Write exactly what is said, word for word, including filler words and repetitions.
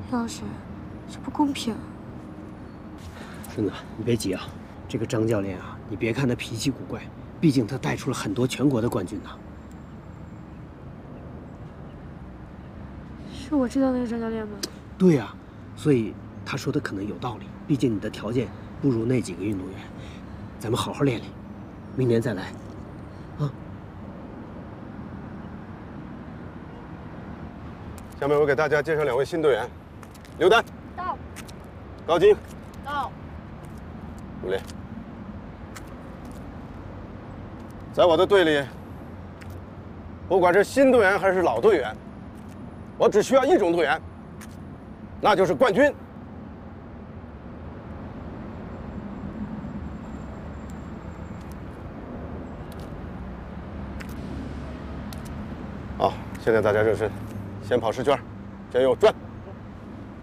杨老师，这不公平。 顺子，你别急啊，这个张教练啊，你别看他脾气古怪，毕竟他带出了很多全国的冠军呐。 是我知道那个张教练吗？ 对呀、啊，所以他说的可能有道理。毕竟你的条件不如那几个运动员，咱们好好练练，明年再来，啊。 下面我给大家介绍两位新队员：刘丹到， 高金到， 武烈。在我的队里，不管是新队员还是老队员，我只需要一种队员，那就是冠军。好，现在大家热身，先跑十圈，加油，转！